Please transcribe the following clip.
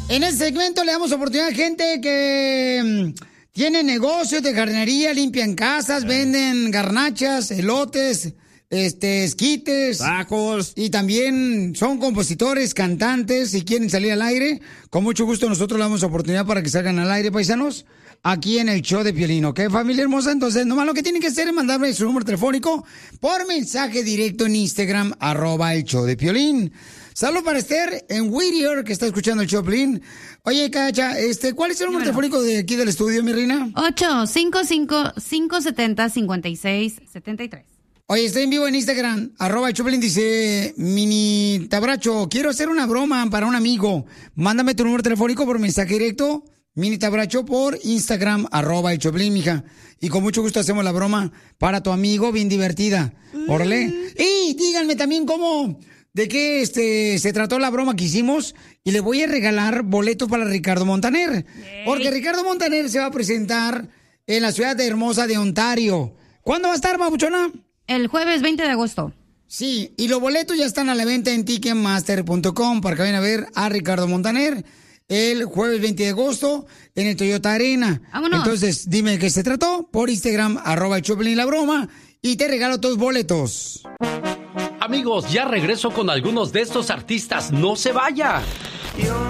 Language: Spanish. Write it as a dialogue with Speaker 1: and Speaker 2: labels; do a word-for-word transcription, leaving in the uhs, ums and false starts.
Speaker 1: En este segmento le damos oportunidad a gente que mm, tiene negocios de jardinería, limpian casas, venden garnachas, elotes, este, esquites.
Speaker 2: Tacos.
Speaker 1: Y también son compositores, cantantes, si quieren salir al aire. Con mucho gusto nosotros le damos oportunidad para que salgan al aire, paisanos, aquí en el show de Piolín, ¿ok, familia hermosa? Entonces, nomás lo que tienen que hacer es mandarme su número telefónico por mensaje directo en Instagram, arroba el show de Piolín. Saludos para Esther en Whittier, que está escuchando el show de Piolín. Oye, Cacha, este, ¿cuál es el número
Speaker 3: Dímelo.
Speaker 1: telefónico de aquí del estudio, mi reina?
Speaker 3: ocho cinco cinco, cinco siete cero, cinco seis siete tres.
Speaker 1: Oye, estoy en vivo en Instagram, arroba el Choplin, dice Mini Tabracho, quiero hacer una broma para un amigo. Mándame tu número telefónico por mensaje directo, Mini Tabracho, por Instagram, arroba el Choplin, mija. Y con mucho gusto hacemos la broma para tu amigo, bien divertida. Órale. Y díganme también cómo, de qué este, se trató la broma que hicimos. Y le voy a regalar boletos para Ricardo Montaner. Porque Ricardo Montaner se va a presentar en la ciudad de hermosa de Ontario. ¿Cuándo va a estar, babuchona?
Speaker 3: El jueves veinte de agosto.
Speaker 1: Sí, y los boletos ya están a la venta en ticketmaster punto com para que vayan a ver a Ricardo Montaner el jueves veinte de agosto en el Toyota Arena.
Speaker 3: ¡Vámonos!
Speaker 1: Entonces, dime de qué se trató por Instagram, arroba el Choplin la broma, y te regalo tus boletos.
Speaker 4: Amigos, ya regreso con algunos de estos artistas. ¡No se vaya!
Speaker 5: Yo